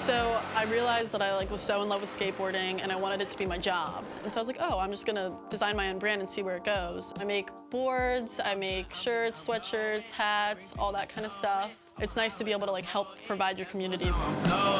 So I realized that I was so in love with skateboarding and I wanted it to be my job. And so I was like, oh, I'm just gonna design my own brand and see where it goes. I make boards, I make shirts, sweatshirts, hats, all that kind of stuff. It's nice to be able to help provide your community.